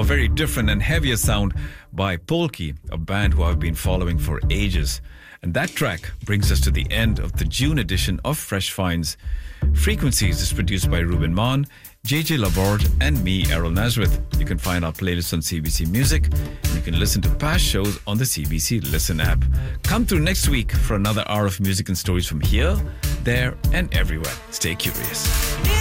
a very different and heavier sound by Polki, a band who I've been following for ages. And that track brings us to the end of the June edition of Fresh Finds. Frequencies is produced by Ruben Mann, JJ Laborde, and me, Errol Nazareth. You can find our playlist on CBC Music, and you can listen to past shows on the CBC Listen app. Come through next week for another hour of music and stories from here, there, and everywhere. Stay curious.